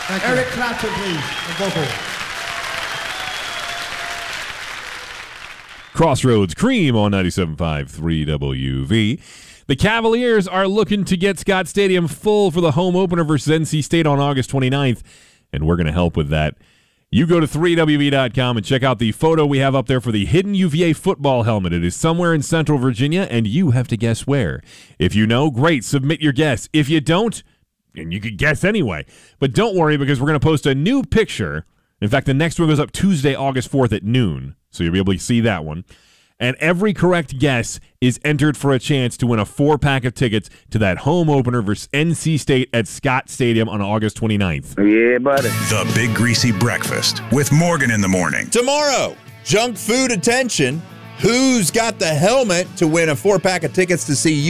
Eric Clapton, please. Vocal. Crossroads Cream on 97.5 3WV. The Cavaliers are looking to get Scott Stadium full for the home opener versus NC State on August 29th, and we're going to help with that. You go to 3WV.com and check out the photo we have up there for the hidden UVA football helmet. It is somewhere in Central Virginia, and you have to guess where. If you know, great, submit your guess. If you don't, and you could guess anyway. But don't worry, because we're going to post a new picture. In fact, the next one goes up Tuesday, August 4th at noon, so you'll be able to see that one. And every correct guess is entered for a chance to win a 4-pack of tickets to that home opener versus NC State at Scott Stadium on August 29th. Yeah, buddy. The Big Greasy Breakfast with Morgan in the morning. Tomorrow, junk food attention. Who's got the helmet to win a 4-pack of tickets to see